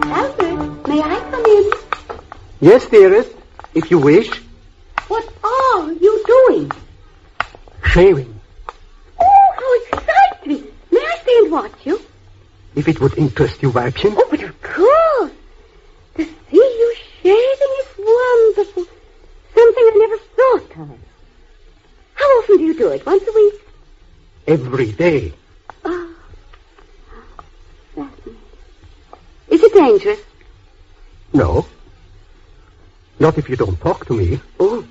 Albert, may I come in? Yes, dearest, if you wish. What are you doing? Shaving. Oh, how exciting! May I stay and watch you? If it would interest you, Weibchen. Oh, but of course. To see you shaving is wonderful. Something I never thought of. How often do you do it? Once a week? Every day. Oh, fascinating. Is it dangerous? No. Not if you don't talk to me. Oh.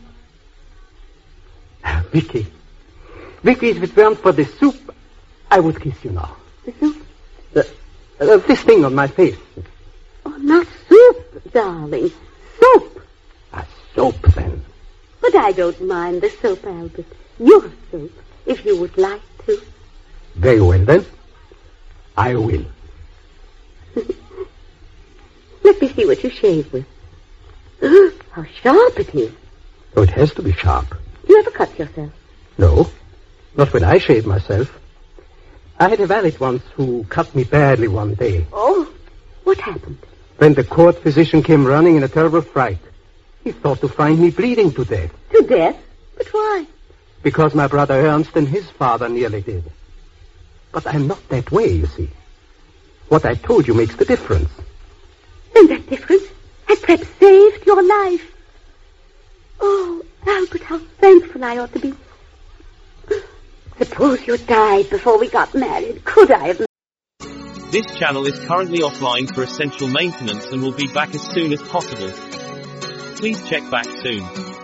Vicky. Vicky, if it weren't for the soup, I would kiss you now. The soup? This thing on my face. Oh, not soup, darling. Soap. A soap, then. But I don't mind the soap, Albert. Your soap, if you would like to. Very well, then. I will. Let me see what you shave with. How sharp it is. Oh, it has to be sharp. You ever cut yourself? No, not when I shave myself. I had a valet once who cut me badly one day. Oh, what happened? When the court physician came running in a terrible fright, he thought to find me bleeding to death. To death? But why? Because my brother Ernst and his father nearly did. But I'm not that way, you see. What I told you makes the difference. And that difference has perhaps saved your life. Oh, Albert, how thankful I ought to be. Suppose you died before we got married. Could I have... This channel is currently offline for essential maintenance and will be back as soon as possible. Please check back soon.